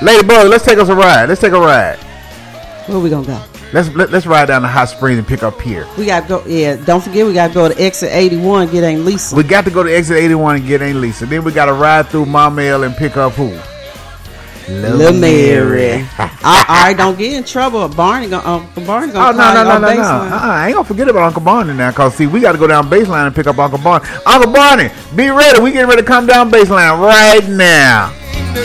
Ladybug, let's take us a ride. Let's take a ride. Where we gonna go? Let's ride down to Hot Springs and pick up Pierre. We gotta go. Yeah, don't forget we gotta go to exit 81. Get Aunt Lisa. We got to go to exit 81 and get Aunt Lisa. Then we got to ride through Maumelle and pick up who? Little Mary. All right, don't get in trouble. Barney gonna Oh, call no. you on Baseline. I ain't gonna forget about Uncle Barney now, cause see, we got to go down Baseline and pick up Uncle Barney. Uncle Barney, be ready. We getting ready to come down Baseline right now.